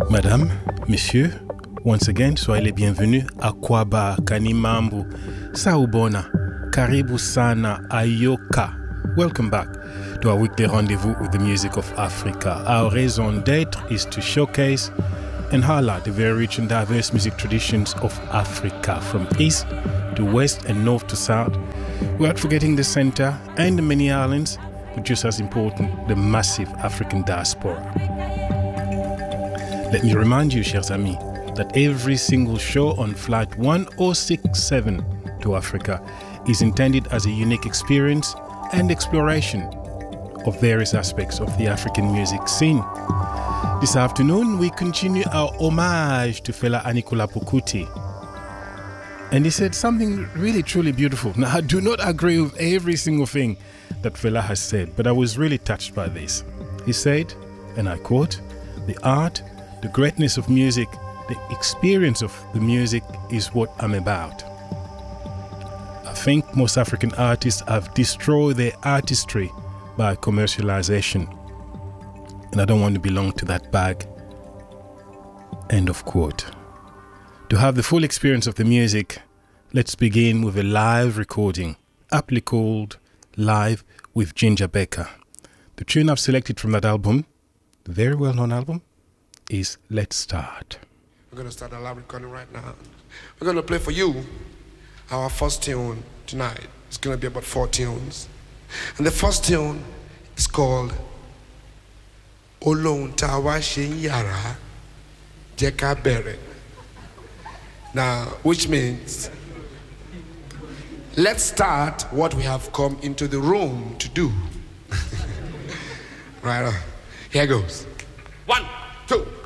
Madame, Monsieur, once again, soyez les bienvenus à Kwaba, Kanimambu, Saubona, Karibu Sana, Ayoka. Welcome back to our weekly rendezvous with the music of Africa. Our raison d'être is to showcase and highlight the very rich and diverse music traditions of Africa, from east to west and north to south, without forgetting the center and the many islands, but just as important, the massive African diaspora. Let me remind you, chers amis, that every single show on Flight 1067 to Africa is intended as a unique experience and exploration of various aspects of the African music scene. This afternoon, we continue our homage to Fela Anikulapo Kuti. And he said something really, truly beautiful. Now, I do not agree with every single thing that Fela has said, but I was really touched by this. He said, and I quote, "The art, the greatness of music, the experience of the music is what I'm about." I think most African artists have destroyed their artistry by commercialization, and I don't want to belong to that bag. End of quote. To have the full experience of the music, let's begin with a live recording, aptly called Live with Ginger Baker. The tune I've selected from that album, the very well-known album, is Let's Start. We're going to start a live recording right now. We're going to play for you our first tune tonight. It's going to be about 4 tunes. And the first tune is called Olohun Tawa Shin Yara Jeka Bere. Now, which means, let's start what we have come into the room to do. Right on. Here goes. 1, 2.